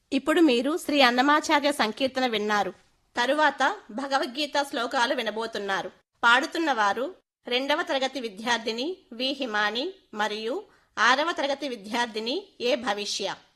ఇప్పుడు మీరు శ్రీ అన్నమాచార్య సంకీర్తన విన్నారు. తరువాత భగవద్గీత శ్లోకాలు వినబోతున్నారు. పాడుతున్నవారు 2వ తరగతి విద్యార్థిని వి హిమాని మరియు 6వ తరగతి విద్యార్థిని ఏ భవిష్య.